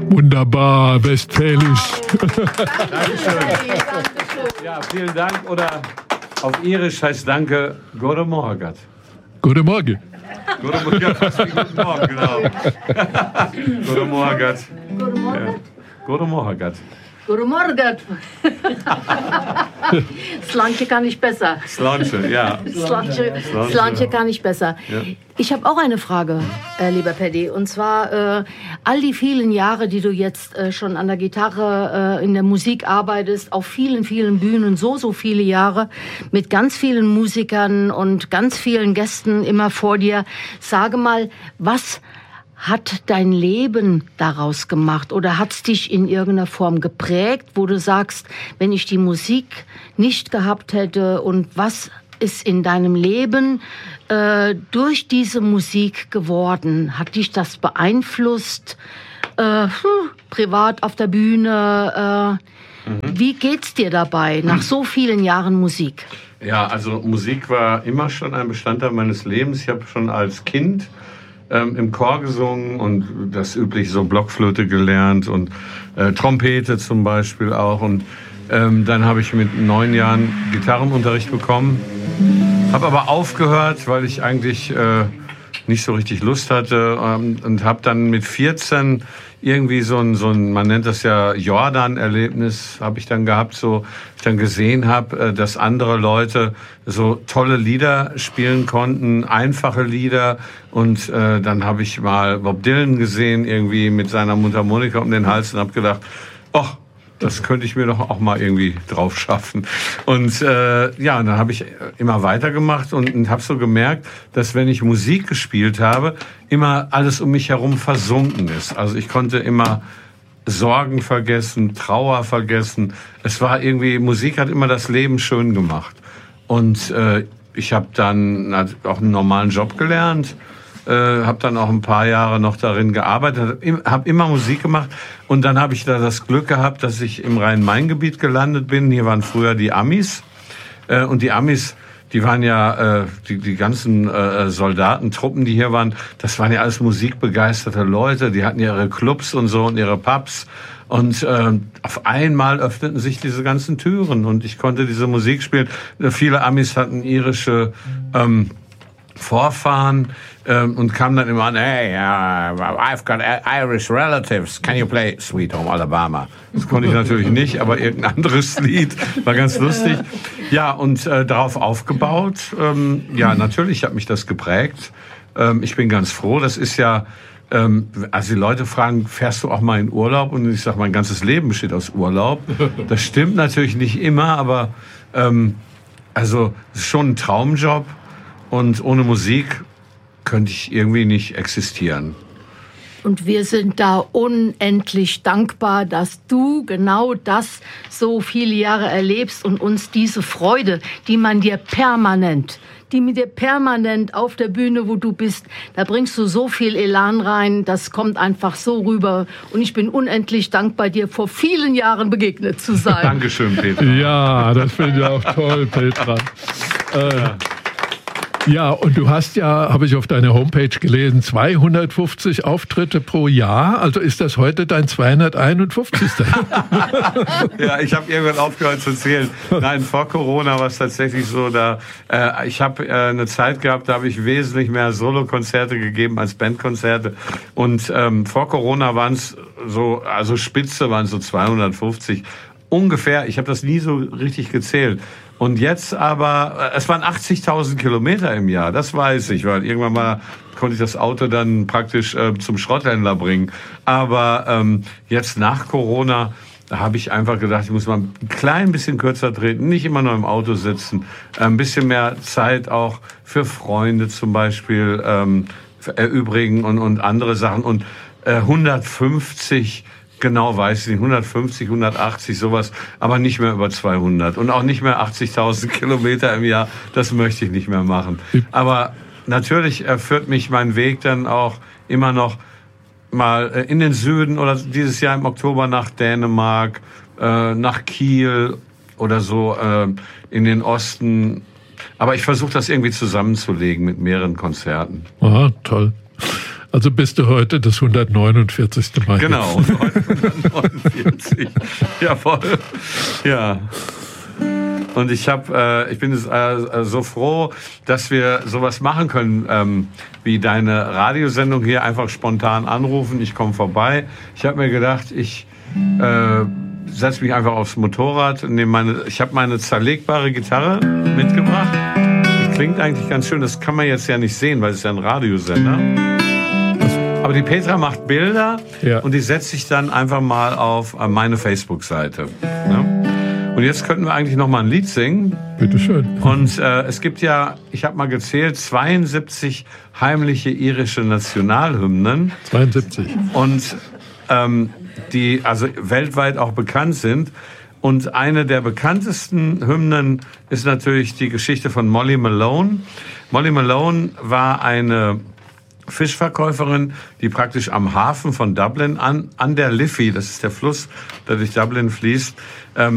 Wunderbar, westfälisch. Dankeschön. Ja, vielen Dank. Oder auf Irisch heißt Danke Guten Morgen. Guten Morgen. Guten Morgen, ja, fast wie guten Morgen, genau. Guten Morgen. Guten Morgen. Ja. Guten Morgen. Guten Morgen. Slantje kann ich besser. Slantje, ja. Slantje kann ich besser. Ja. Ich habe auch eine Frage, lieber Paddy. Und zwar all die vielen Jahre, die du jetzt schon an der Gitarre in der Musik arbeitest, auf vielen, vielen Bühnen, so viele Jahre, mit ganz vielen Musikern und ganz vielen Gästen immer vor dir. Sage mal, was hat dein Leben daraus gemacht oder hat es dich in irgendeiner Form geprägt, wo du sagst, wenn ich die Musik nicht gehabt hätte, und was ist in deinem Leben durch diese Musik geworden? Hat dich das beeinflusst, privat auf der Bühne? Wie geht's dir dabei nach so vielen Jahren Musik? Ja, also Musik war immer schon ein Bestandteil meines Lebens. Ich habe schon als Kind im Chor gesungen und das üblich so Blockflöte gelernt und Trompete zum Beispiel auch. Und dann habe ich mit 9 Jahren Gitarrenunterricht bekommen, habe aber aufgehört, weil ich eigentlich nicht so richtig Lust hatte, und habe dann mit 14 irgendwie so ein, man nennt das ja Jordan-Erlebnis, habe ich dann gehabt, so ich dann gesehen habe, dass andere Leute so tolle Lieder spielen konnten, einfache Lieder, und dann habe ich mal Bob Dylan gesehen, irgendwie mit seiner Mundharmonika um den Hals, und habe gedacht, ach, das könnte ich mir doch auch mal irgendwie drauf schaffen. Und ja, und dann habe ich immer weitergemacht und habe so gemerkt, dass wenn ich Musik gespielt habe, immer alles um mich herum versunken ist. Also ich konnte immer Sorgen vergessen, Trauer vergessen. Es war irgendwie, Musik hat immer das Leben schön gemacht. Und ich habe dann auch einen normalen Job gelernt. Habe dann auch ein paar Jahre noch darin gearbeitet, habe immer Musik gemacht, und dann habe ich da das Glück gehabt, dass ich im Rhein-Main-Gebiet gelandet bin. Hier waren früher die Amis, und die Amis, die waren ja die ganzen Soldatentruppen, die hier waren, das waren ja alles musikbegeisterte Leute, die hatten ja ihre Clubs und so und ihre Pubs, und auf einmal öffneten sich diese ganzen Türen und ich konnte diese Musik spielen. Viele Amis hatten irische Vorfahren und kamen dann immer an, hey, I've got Irish relatives, can you play Sweet Home Alabama? Das konnte ich natürlich nicht, aber irgendein anderes Lied, war ganz lustig. Ja, und darauf aufgebaut, ja, natürlich hat mich das geprägt. Ich bin ganz froh, das ist ja, also die Leute fragen, fährst du auch mal in Urlaub? Und ich sage, mein ganzes Leben besteht aus Urlaub. Das stimmt natürlich nicht immer, aber also es ist schon ein Traumjob. Und ohne Musik könnte ich irgendwie nicht existieren. Und wir sind da unendlich dankbar, dass du genau das so viele Jahre erlebst und uns diese Freude, die mit dir permanent auf der Bühne, wo du bist, da bringst du so viel Elan rein, das kommt einfach so rüber. Und ich bin unendlich dankbar, dir vor vielen Jahren begegnet zu sein. Dankeschön, Petra. Ja, das finde ich auch toll, Petra. Ja, und du hast ja, habe ich auf deiner Homepage gelesen, 250 Auftritte pro Jahr. Also ist das heute dein 251. Ja, ich habe irgendwann aufgehört zu zählen. Nein, vor Corona war es tatsächlich so, ich habe eine Zeit gehabt, da habe ich wesentlich mehr Solokonzerte gegeben als Bandkonzerte. Und vor Corona waren es so, also Spitze waren es so 250. Ungefähr, ich habe das nie so richtig gezählt. Und jetzt aber, es waren 80.000 Kilometer im Jahr, das weiß ich, weil irgendwann mal konnte ich das Auto dann praktisch zum Schrotthändler bringen. Aber jetzt nach Corona habe ich einfach gedacht, ich muss mal ein klein bisschen kürzer treten, nicht immer nur im Auto sitzen, ein bisschen mehr Zeit auch für Freunde zum Beispiel erübrigen und andere Sachen. Und 150, genau weiß ich nicht, 150, 180, sowas, aber nicht mehr über 200 und auch nicht mehr 80.000 Kilometer im Jahr, das möchte ich nicht mehr machen. Aber natürlich führt mich mein Weg dann auch immer noch mal in den Süden oder dieses Jahr im Oktober nach Dänemark, nach Kiel oder so in den Osten. Aber ich versuche das irgendwie zusammenzulegen mit mehreren Konzerten. Aha, toll. Also bist du heute das 149. Mal. Genau, und heute 149. Jawohl. Ja. Und ich bin so froh, dass wir sowas machen können, wie deine Radiosendung hier, einfach spontan anrufen, ich komme vorbei. Ich habe mir gedacht, ich setze mich einfach aufs Motorrad, ich habe meine zerlegbare Gitarre mitgebracht. Die klingt eigentlich ganz schön, das kann man jetzt ja nicht sehen, weil es ist ja ein Radiosender. Aber die Petra macht Bilder und die setzt sich dann einfach mal auf meine Facebook-Seite. Ne? Und jetzt könnten wir eigentlich noch mal ein Lied singen. Bitte schön. Und es gibt ja, ich habe mal gezählt, 72 heimliche irische Nationalhymnen. 72. Und die also weltweit auch bekannt sind. Und eine der bekanntesten Hymnen ist natürlich die Geschichte von Molly Malone. Molly Malone war eine Fischverkäuferin, die praktisch am Hafen von Dublin an der Liffey, das ist der Fluss, der durch Dublin fließt,